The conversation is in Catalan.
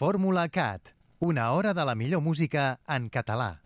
Fórmula CAT. Una hora de la millor música en català.